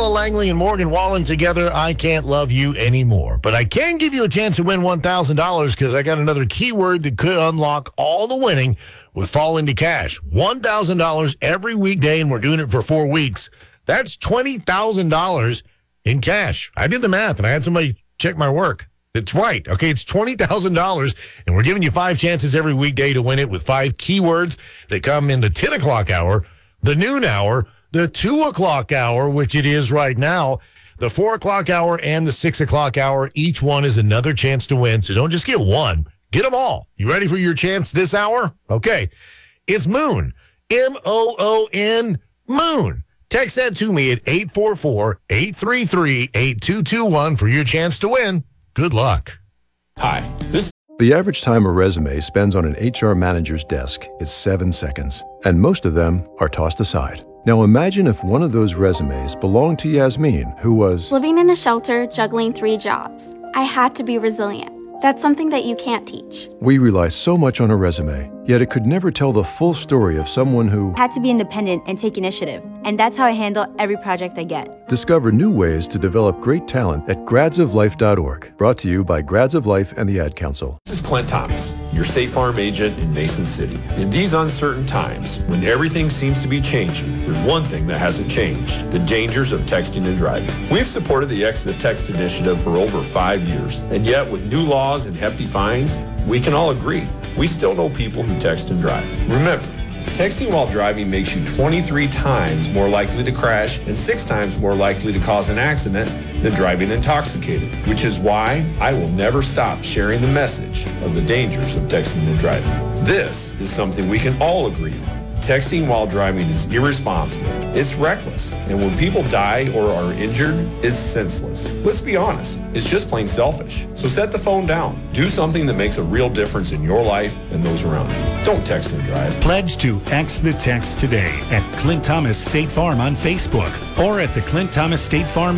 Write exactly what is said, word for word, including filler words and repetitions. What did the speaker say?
Noah Langley and Morgan Wallen together. I can't love you anymore. But I can give you a chance to win one thousand dollars because I got another keyword that could unlock all the winning with Fall Into Cash. one thousand dollars every weekday, and we're doing it for four weeks. That's twenty thousand dollars in cash. I did the math, and I had somebody check my work. It's right. Okay, it's twenty thousand dollars, and we're giving you five chances every weekday to win it with five keywords that come in the ten o'clock hour, the noon hour, the two o'clock hour, which it is right now, the four o'clock hour, and the six o'clock hour. Each one is another chance to win, so don't just get one. Get them all. You ready for your chance this hour? Okay. It's Moon. M O O N, Moon. Text that to me at eight four four, eight three three, eight two two one for your chance to win. Good luck. Hi. This The average time a resume spends on an H R manager's desk is seven seconds, and most of them are tossed aside. Now imagine if one of those resumes belonged to Yasmin, who was living in a shelter, juggling three jobs. I had to be resilient. That's something that you can't teach. We rely so much on a resume, yet it could never tell the full story of someone who had to be independent and take initiative. And that's how I handle every project I get. Discover new ways to develop great talent at grads of life dot org. Brought to you by Grads of Life and the Ad Council. is Clint Thomas, your State Farm agent in Mason City. In these uncertain times, when everything seems to be changing, there's one thing that hasn't changed: the dangers of texting and driving. We've supported the Exit the Text initiative for over five years, and yet with new laws and hefty fines, we can all agree we still know people who text and drive. Remember, texting while driving makes you twenty-three times more likely to crash and six times more likely to cause an accident than driving intoxicated, which is why I will never stop sharing the message of the dangers of texting and driving. This is something we can all agree on. Texting while driving is irresponsible. It's reckless. And when people die or are injured, it's senseless. Let's be honest, it's just plain selfish. So set the phone down. Do something that makes a real difference in your life and those around you. Don't text and drive. Pledge to X the Text today at Clint Thomas State Farm on Facebook or at the Clint Thomas State Farm